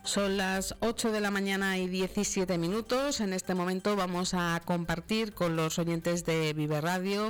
Son las 8 de la mañana y 17 minutos. En este momento vamos a compartir con los oyentes de Vive Radio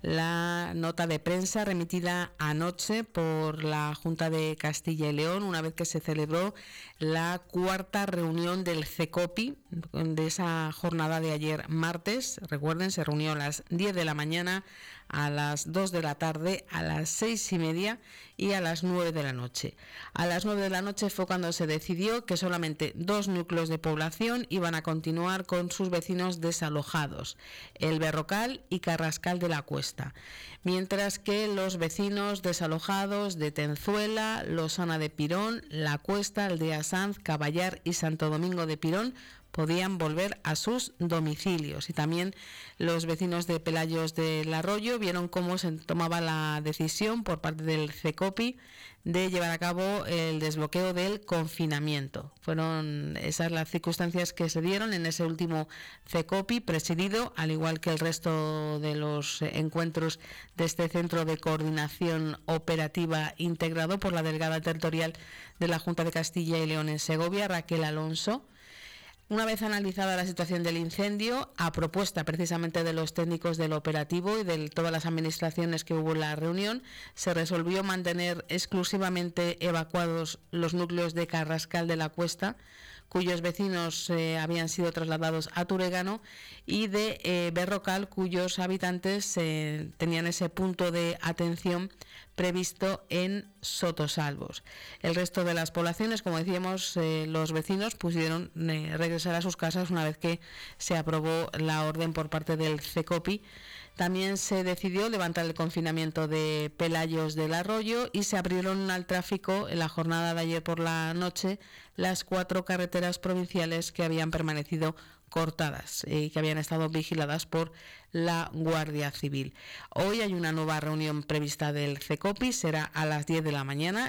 la nota de prensa remitida anoche por la Junta de Castilla y León, una vez que se celebró la cuarta reunión del CECOPI, de esa jornada de ayer martes. Recuerden, se reunió a las 10 de la mañana, a las 2 de la tarde, a las 6:30 y a las 9 de la noche. A las 9 de la noche fue cuando se decidió que solamente 2 núcleos de población iban a continuar con sus vecinos desalojados, el Berrocal y Carrascal de la Cuesta, mientras que los vecinos desalojados de Tenzuela, Losana de Pirón, La Cuesta, Aldea Sanz, Caballar y Santo Domingo de Pirón podían volver a sus domicilios. Y también los vecinos de Pelayos del Arroyo vieron cómo se tomaba la decisión por parte del CECOPI de llevar a cabo el desbloqueo del confinamiento. Fueron esas las circunstancias que se dieron en ese último CECOPI, presidido, al igual que el resto de los encuentros de este Centro de Coordinación Operativa integrado por la delegada territorial de la Junta de Castilla y León en Segovia, Raquel Alonso. Una vez analizada la situación del incendio, a propuesta precisamente de los técnicos del operativo y de todas las administraciones que hubo en la reunión, se resolvió mantener exclusivamente evacuados los núcleos de Carrascal de la Cuesta, cuyos vecinos habían sido trasladados a Turegano, y de Berrocal, cuyos habitantes tenían ese punto de atención previsto en Sotosalvos. El resto de las poblaciones, como decíamos, los vecinos pudieron regresar a sus casas una vez que se aprobó la orden por parte del CECOPI. También se decidió levantar el confinamiento de Pelayos del Arroyo y se abrieron al tráfico en la jornada de ayer por la noche las 4 carreteras provinciales que habían permanecido cortadas y que habían estado vigiladas por la Guardia Civil. Hoy hay una nueva reunión prevista del CECOPI, será a las 10 de la mañana,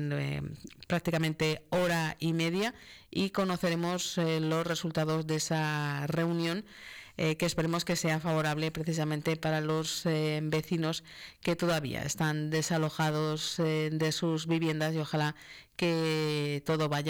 en prácticamente hora y media, y conoceremos los resultados de esa reunión, que esperemos que sea favorable precisamente para los vecinos que todavía están desalojados de sus viviendas, y ojalá que todo vaya